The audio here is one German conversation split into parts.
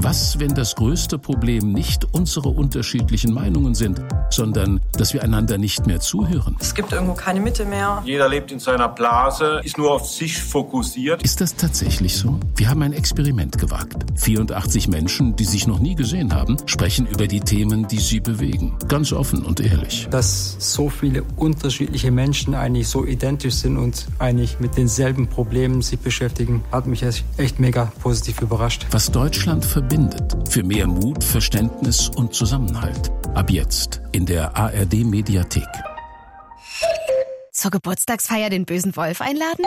Was, wenn das größte Problem nicht unsere unterschiedlichen Meinungen sind, sondern dass wir einander nicht mehr zuhören? Es gibt irgendwo keine Mitte mehr. Jeder lebt in seiner Blase, ist nur auf sich fokussiert. Ist das tatsächlich so? Wir haben ein Experiment gewagt. 84 Menschen, die sich noch nie gesehen haben, sprechen über die Themen, die sie bewegen. Ganz offen und ehrlich. Dass so viele unterschiedliche Menschen eigentlich so identisch sind und eigentlich mit denselben Problemen sich beschäftigen, hat mich echt mega positiv überrascht. Was Deutschland verbindet. Für mehr Mut, Verständnis und Zusammenhalt. Ab jetzt in der ARD-Mediathek. Zur Geburtstagsfeier den bösen Wolf einladen?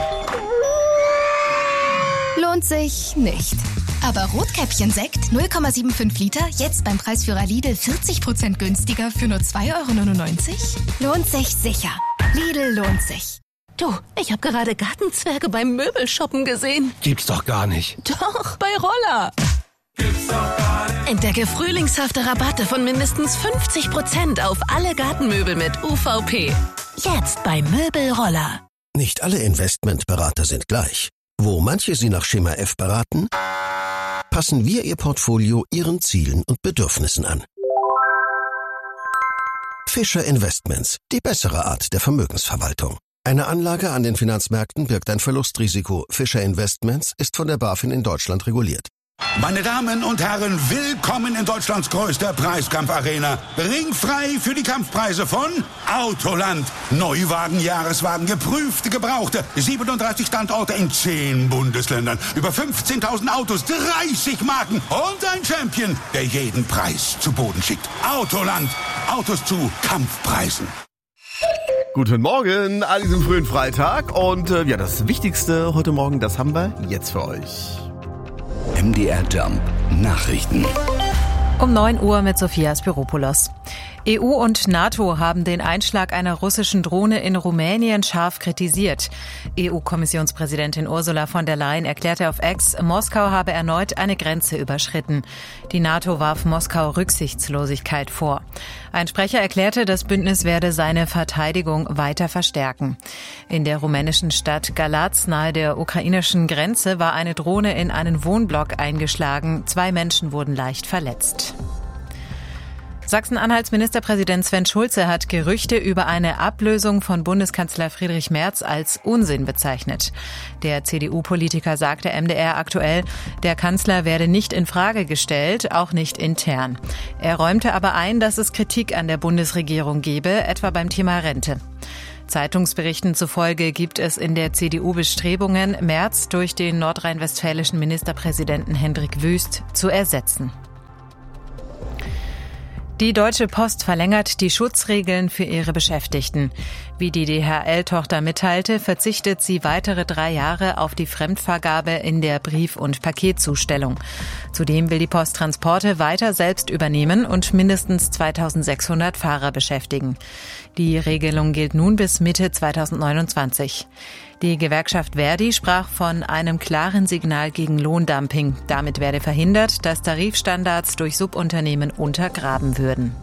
Lohnt sich nicht. Aber Rotkäppchen-Sekt 0,75 Liter, jetzt beim Preisführer Lidl 40% günstiger für nur 2,99 €? Lohnt sich sicher. Lidl lohnt sich. Du, ich habe gerade Gartenzwerge beim Möbelshoppen gesehen. Gibt's doch gar nicht. Doch, bei Roller. Gibt's doch gar nicht. Entdecke frühlingshafte Rabatte von mindestens 50% auf alle Gartenmöbel mit UVP. Jetzt bei Möbelroller. Nicht alle Investmentberater sind gleich. Wo manche Sie nach Schema F beraten, passen wir Ihr Portfolio Ihren Zielen und Bedürfnissen an. Fischer Investments, die bessere Art der Vermögensverwaltung. Eine Anlage an den Finanzmärkten birgt ein Verlustrisiko. Fischer Investments ist von der BaFin in Deutschland reguliert. Meine Damen und Herren, willkommen in Deutschlands größter Preiskampfarena. Ringfrei für die Kampfpreise von Autoland. Neuwagen, Jahreswagen, geprüfte, gebrauchte. 37 Standorte in 10 Bundesländern. Über 15.000 Autos, 30 Marken und ein Champion, der jeden Preis zu Boden schickt. Autoland. Autos zu Kampfpreisen. Guten Morgen an diesem frühen Freitag. Und das Wichtigste heute Morgen, das haben wir jetzt für euch. MDR Jump Nachrichten. Um 9 Uhr mit Sophia Spiropoulos. EU und NATO haben den Einschlag einer russischen Drohne in Rumänien scharf kritisiert. EU-Kommissionspräsidentin Ursula von der Leyen erklärte auf X, Moskau habe erneut eine Grenze überschritten. Die NATO warf Moskau Rücksichtslosigkeit vor. Ein Sprecher erklärte, das Bündnis werde seine Verteidigung weiter verstärken. In der rumänischen Stadt Galați nahe der ukrainischen Grenze war eine Drohne in einen Wohnblock eingeschlagen. 2 Menschen wurden leicht verletzt. Sachsen-Anhalts Ministerpräsident Sven Schulze hat Gerüchte über eine Ablösung von Bundeskanzler Friedrich Merz als Unsinn bezeichnet. Der CDU-Politiker sagte MDR aktuell, der Kanzler werde nicht in Frage gestellt, auch nicht intern. Er räumte aber ein, dass es Kritik an der Bundesregierung gebe, etwa beim Thema Rente. Zeitungsberichten zufolge gibt es in der CDU Bestrebungen, Merz durch den nordrhein-westfälischen Ministerpräsidenten Hendrik Wüst zu ersetzen. Die Deutsche Post verlängert die Schutzregeln für ihre Beschäftigten. Wie die DHL-Tochter mitteilte, verzichtet sie weitere 3 Jahre auf die Fremdvergabe in der Brief- und Paketzustellung. Zudem will die Post Transporte weiter selbst übernehmen und mindestens 2.600 Fahrer beschäftigen. Die Regelung gilt nun bis Mitte 2029. Die Gewerkschaft Verdi sprach von einem klaren Signal gegen Lohndumping. Damit werde verhindert, dass Tarifstandards durch Subunternehmen untergraben würden.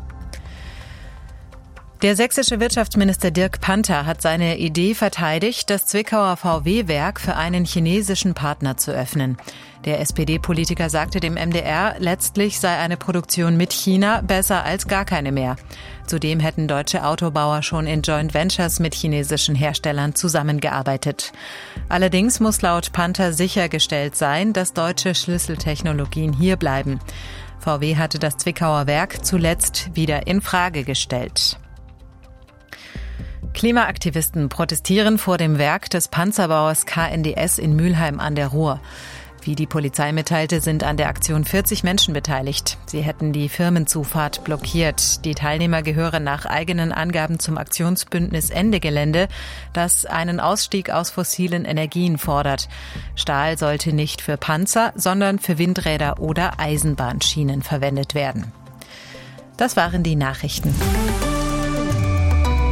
Der sächsische Wirtschaftsminister Dirk Panther hat seine Idee verteidigt, das Zwickauer VW-Werk für einen chinesischen Partner zu öffnen. Der SPD-Politiker sagte dem MDR, letztlich sei eine Produktion mit China besser als gar keine mehr. Zudem hätten deutsche Autobauer schon in Joint Ventures mit chinesischen Herstellern zusammengearbeitet. Allerdings muss laut Panther sichergestellt sein, dass deutsche Schlüsseltechnologien hier bleiben. VW hatte das Zwickauer Werk zuletzt wieder in Frage gestellt. Klimaaktivisten protestieren vor dem Werk des Panzerbauers KNDS in Mülheim an der Ruhr. Wie die Polizei mitteilte, sind an der Aktion 40 Menschen beteiligt. Sie hätten die Firmenzufahrt blockiert. Die Teilnehmer gehören nach eigenen Angaben zum Aktionsbündnis Ende Gelände, das einen Ausstieg aus fossilen Energien fordert. Stahl sollte nicht für Panzer, sondern für Windräder oder Eisenbahnschienen verwendet werden. Das waren die Nachrichten.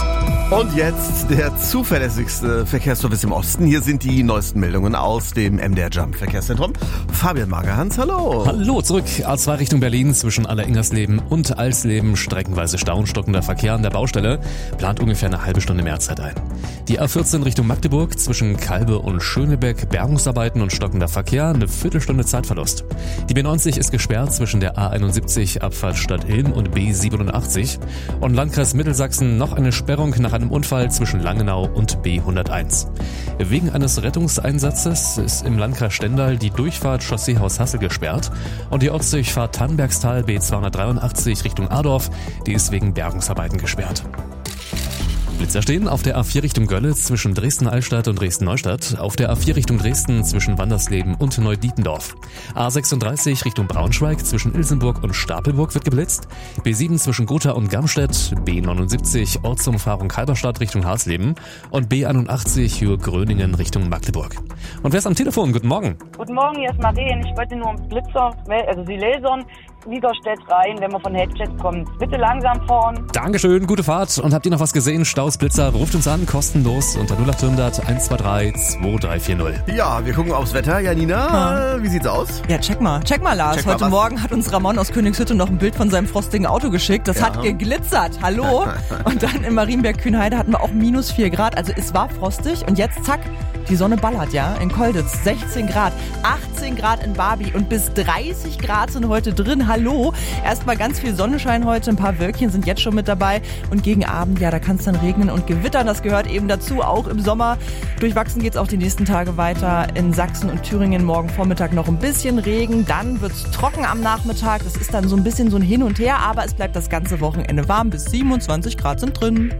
Und jetzt der zuverlässigste Verkehrsservice im Osten. Hier sind die neuesten Meldungen aus dem MDR Jump Verkehrszentrum. Fabian Magerhans, hallo. Hallo, zurück. A2 Richtung Berlin zwischen Aller-Ingersleben und Alsleben. Streckenweise Stau und stockender Verkehr an der Baustelle. Plant ungefähr eine halbe Stunde Mehrzeit ein. Die A14 Richtung Magdeburg zwischen Kalbe und Schönebeck. Bergungsarbeiten und stockender Verkehr. Eine Viertelstunde Zeitverlust. Die B90 ist gesperrt zwischen der A71 Abfahrt Stadt Ilm und B87. Und Landkreis Mittelsachsen noch eine Sperrung nach einem Unfall zwischen Langenau und B101. Wegen eines Rettungseinsatzes ist im Landkreis Stendal die Durchfahrt Chausseehaus Hassel gesperrt und die Ortsdurchfahrt Tannenbergstal B283 Richtung Adorf, die ist wegen Bergungsarbeiten gesperrt. Blitzer stehen auf der A4 Richtung Görlitz zwischen Dresden-Altstadt und Dresden-Neustadt, auf der A4 Richtung Dresden zwischen Wandersleben und Neudietendorf. A36 Richtung Braunschweig zwischen Ilsenburg und Stapelburg wird geblitzt, B7 zwischen Gotha und Gamstedt, B79 Ortsumfahrung Halberstadt Richtung Harsleben und B81 Höhe Gröningen Richtung Magdeburg. Und wer ist am Telefon? Guten Morgen. Guten Morgen, hier ist Marien. Ich wollte nur Blitzer, also Sie lasern, Widerstedt rein, wenn man von Hedstedt kommt. Bitte langsam fahren. Dankeschön, gute Fahrt. Und habt ihr noch was gesehen? Staus, Blitzer, ruft uns an, kostenlos unter 0800 123 2340. Ja, wir gucken aufs Wetter. Janina, wie sieht's aus? Ja, check mal, Lars. Heute Morgen hat uns Ramon aus Königshütte noch ein Bild von seinem frostigen Auto geschickt. Das hat geglitzert. Hallo? Und dann in Marienberg-Kühnheide hatten wir auch minus 4 Grad. Also es war frostig. Und jetzt, zack, die Sonne ballert, ja. In Kolditz 16 Grad, 18 Grad in Barbie und bis 30 Grad sind heute drin. Hallo. Erstmal ganz viel Sonnenschein heute, ein paar Wölkchen sind jetzt schon mit dabei. Und gegen Abend, ja, da kann es dann regnen und gewittern. Das gehört eben dazu, auch im Sommer. Durchwachsen geht's auch die nächsten Tage weiter. In Sachsen und Thüringen morgen Vormittag noch ein bisschen Regen. Dann wird's trocken am Nachmittag. Das ist dann so ein bisschen so ein Hin und Her, aber es bleibt das ganze Wochenende warm. Bis 27 Grad sind drin.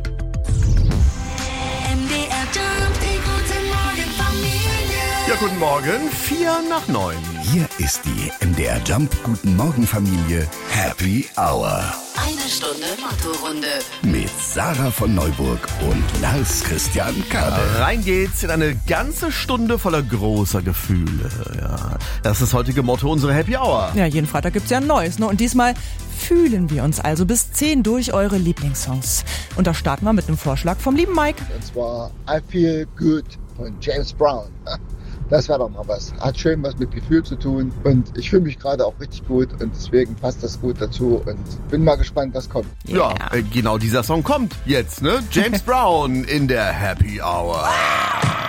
Ja, guten Morgen, 8:45. Hier ist die MDR Jump Guten Morgen Familie Happy Hour. Eine Stunde Motto-Runde. Mit Sarah von Neuburg und Lars Christian Kade. Rein geht's in eine ganze Stunde voller großer Gefühle. Ja, das ist das heutige Motto unserer Happy Hour. Ja, jeden Freitag gibt's ja ein neues, ne? Und diesmal fühlen wir uns also bis 10 durch eure Lieblingssongs. Und da starten wir mit einem Vorschlag vom lieben Mike. Und zwar I Feel Good von James Brown. Das wäre doch mal was. Hat schön was mit Gefühl zu tun. Und ich fühle mich gerade auch richtig gut. Und deswegen passt das gut dazu. Und bin mal gespannt, was kommt. Ja, genau dieser Song kommt jetzt, ne? James Brown in der Happy Hour.